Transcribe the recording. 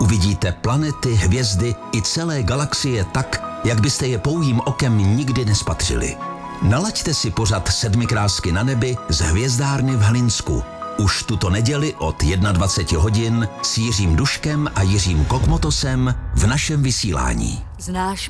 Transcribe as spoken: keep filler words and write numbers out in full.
Uvidíte planety, hvězdy i celé galaxie tak, jak byste je pouhým okem nikdy nespatřili. Nalaďte si pořad Sedmi krásky na nebi z hvězdárny v Hlinsku. Už tuto neděli od dvacet jedna hodin s Jiřím Duškem a Jiřím Kokmotosem v našem vysílání. Znáš